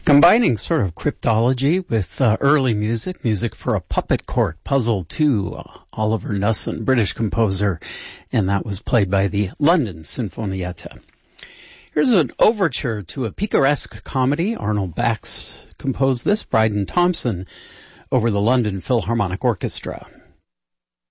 Combining sort of cryptology with early music for a puppet court, Puzzle 2, Oliver Knussen, British composer, and that was played by the London Sinfonietta. Here's an overture to a picaresque comedy. Arnold Bax composed this, Bryden Thompson over the London Philharmonic Orchestra.